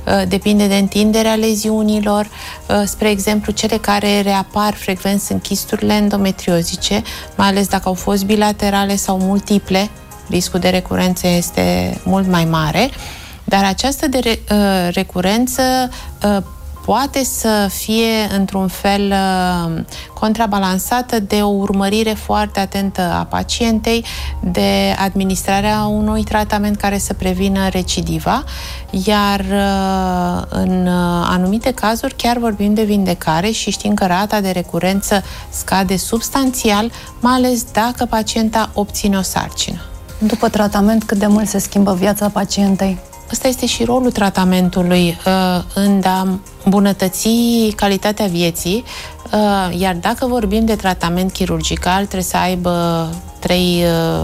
depinde de întinderea leziunilor. Spre exemplu, cele care reapar frecvent sunt chisturile endometriozice, mai ales dacă au fost bilaterale sau multiple, riscul de recurență este mult mai mare, dar această recurență poate să fie într-un fel contrabalansată de o urmărire foarte atentă a pacientei, de administrarea unui tratament care să prevină recidiva, iar în anumite cazuri chiar vorbim de vindecare și știm că rata de recurență scade substanțial, mai ales dacă pacienta obține o sarcină. După tratament, cât de mult se schimbă viața pacientei? Ăsta este și rolul tratamentului, în a îmbunătăți calitatea vieții, iar dacă vorbim de tratament chirurgical, trebuie să aibă 3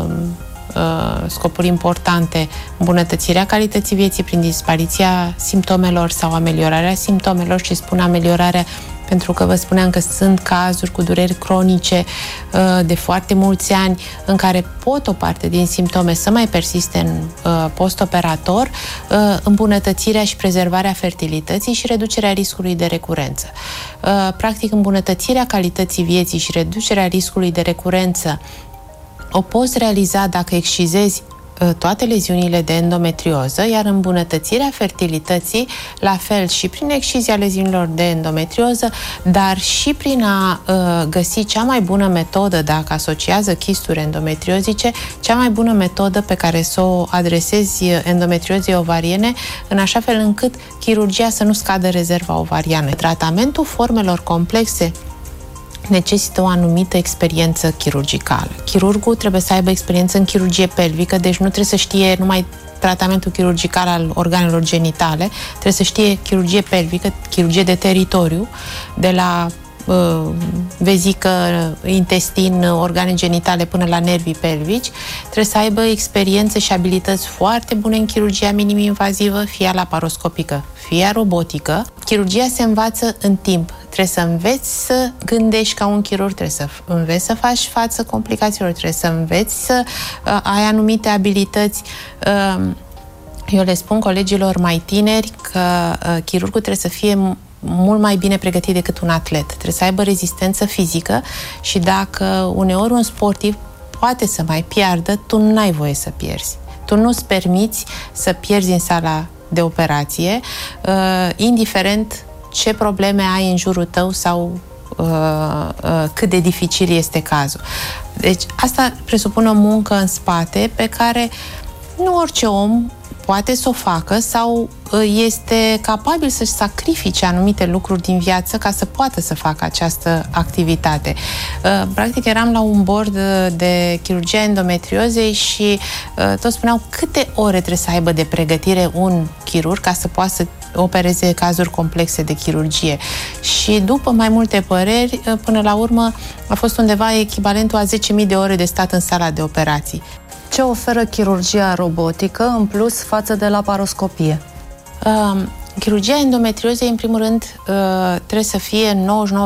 scopuri importante: îmbunătățirea calității vieții prin dispariția simptomelor sau ameliorarea simptomelor, și spun ameliorarea pentru că vă spuneam că sunt cazuri cu dureri cronice de foarte mulți ani în care pot o parte din simptome să mai persiste în postoperator, îmbunătățirea și prezervarea fertilității și reducerea riscului de recurență. Practic, îmbunătățirea calității vieții și reducerea riscului de recurență o poți realiza dacă excizezi toate leziunile de endometrioză, iar îmbunătățirea fertilității, la fel și prin excizia leziunilor de endometrioză, dar și prin a găsi cea mai bună metodă, dacă asociază chisturi endometriozice, cea mai bună metodă pe care să o adresezi endometriozei ovariene, în așa fel încât chirurgia să nu scadă rezerva ovariană. Tratamentul formelor complexe necesită o anumită experiență chirurgicală. Chirurgul trebuie să aibă experiență în chirurgie pelvică, deci nu trebuie să știe numai tratamentul chirurgical al organelor genitale, trebuie să știe chirurgie pelvică, chirurgie de teritoriu, de la vezică, intestin, organe genitale până la nervii pelvici. Trebuie să aibă experiențe și abilități foarte bune în chirurgia minim-invazivă, fie laparoscopică, fie robotică. Chirurgia se învață în timp. Trebuie să înveți să gândești ca un chirurg, trebuie să înveți să faci față complicațiilor, trebuie să înveți să ai anumite abilități. Eu le spun colegilor mai tineri că chirurgul trebuie să fie mult mai bine pregătit decât un atlet. Trebuie să aibă rezistență fizică și dacă uneori un sportiv poate să mai piardă, tu nu ai voie să pierzi. Tu nu-ți permiți să pierzi în sala de operație, indiferent ce probleme ai în jurul tău sau cât de dificil este cazul. Deci asta presupune o muncă în spate pe care nu orice om poate să o facă sau este capabil să-și sacrifice anumite lucruri din viață ca să poată să facă această activitate. Practic eram la un bord de chirurgia endometriozei și toți spuneau câte ore trebuie să aibă de pregătire un chirurg ca să poată să opereze cazuri complexe de chirurgie. Și după mai multe păreri, până la urmă a fost undeva echivalentul a 10.000 de ore de stat în sala de operații. Ce oferă chirurgia robotică în plus față de laparoscopie? Chirurgia endometriozei, în primul rând, trebuie să fie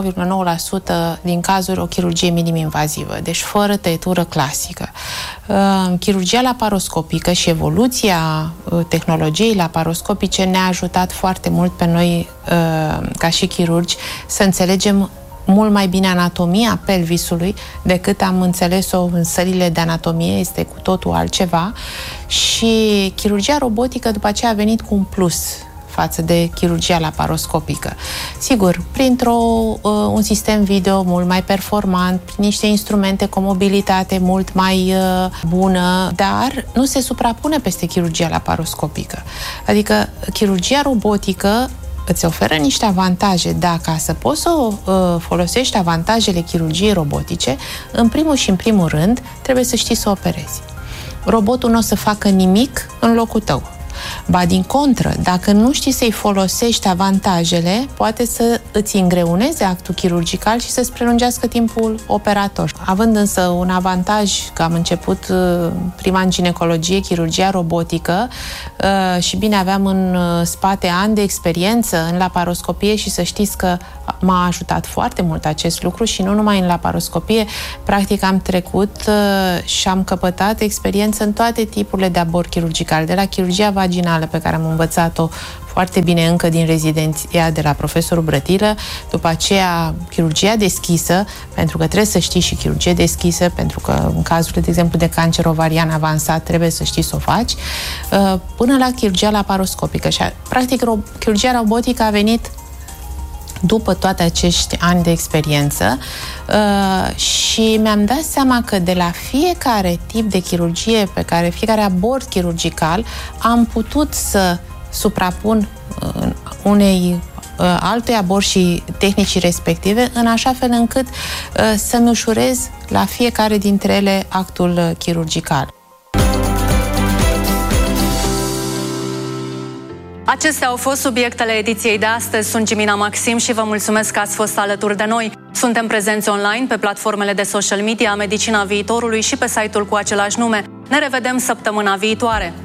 99,9% din cazuri o chirurgie minim-invazivă, deci fără tăietură clasică. Chirurgia laparoscopică și evoluția tehnologiei laparoscopice ne-a ajutat foarte mult pe noi, ca și chirurgi, să înțelegem mult mai bine anatomia pelvisului decât am înțeles-o în sălile de anatomie, este cu totul altceva. Și chirurgia robotică după aceea a venit cu un plus față de chirurgia laparoscopică. Sigur, printr-un sistem video mult mai performant, prin niște instrumente cu o mobilitate mult mai bună, dar nu se suprapune peste chirurgia laparoscopică. Adică chirurgia robotică îți oferă niște avantaje, dar ca să poți să folosești avantajele chirurgiei robotice, în primul și în primul rând, trebuie să știi să operezi. Robotul nu o să facă nimic în locul tău. Ba din contră, dacă nu știi să-i folosești avantajele, poate să îți îngreuneze actul chirurgical și să-ți prelungească timpul operator. Având însă un avantaj că am început prima în ginecologie, chirurgia robotică, și bine, aveam în spate ani de experiență în laparoscopie și să știți că m-a ajutat foarte mult acest lucru și nu numai în laparoscopie, practic am trecut și am căpătat experiență în toate tipurile de abort chirurgical, de la chirurgia vaginală, pe care am învățat-o foarte bine încă din rezidenția de la profesorul Brătilă, după aceea chirurgia deschisă, pentru că trebuie să știi și chirurgie deschisă, pentru că în cazurile, de exemplu, de cancer ovarian avansat, trebuie să știi să o faci, până la chirurgia laparoscopică. Și, practic, chirurgia robotică a venit după toate acești ani de experiență și mi-am dat seama că de la fiecare tip de chirurgie, fiecare abord chirurgical, am putut să suprapun altui abord și tehnicii respective, în așa fel încât să-mi ușurez la fiecare dintre ele actul chirurgical. Acestea au fost subiectele ediției de astăzi. Sunt Jimina Maxim și vă mulțumesc că ați fost alături de noi. Suntem prezenți online pe platformele de social media Medicina Viitorului și pe site-ul cu același nume. Ne revedem săptămâna viitoare!